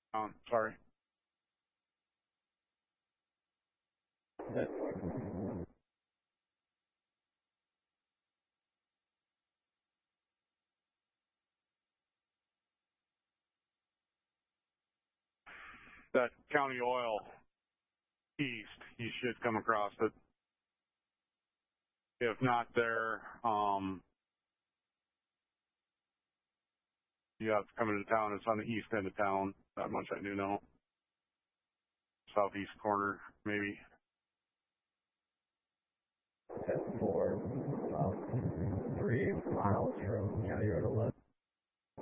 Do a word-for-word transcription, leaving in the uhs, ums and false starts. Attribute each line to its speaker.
Speaker 1: Um, sorry. That County Oil east, you should come across it. If not there, um, you have to come into town. It's on the east end of town. That much I do know. Southeast corner, maybe.
Speaker 2: For about three miles from County Road eleven.